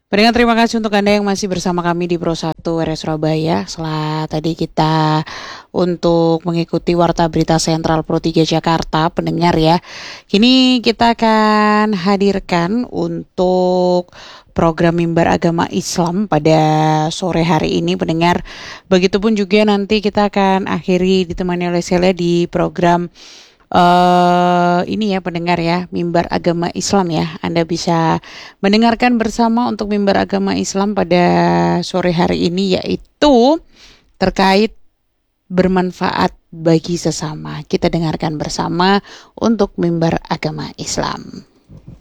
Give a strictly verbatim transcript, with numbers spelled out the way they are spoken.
Pendengar, terima kasih untuk Anda yang masih bersama kami di Pro satu R S Surabaya. Setelah tadi kita untuk mengikuti Warta Berita Sentral Pro tiga Jakarta, pendengar ya. Kini kita akan hadirkan untuk program Mimbar Agama Islam pada sore hari ini, pendengar. Begitupun juga nanti kita akan akhiri ditemani oleh Sela di program eh ini ya pendengar ya, Mimbar Agama Islam ya. Anda bisa mendengarkan bersama untuk Mimbar Agama Islam pada sore hari ini, yaitu terkait bermanfaat bagi sesama. Kita dengarkan bersama untuk Mimbar Agama Islam.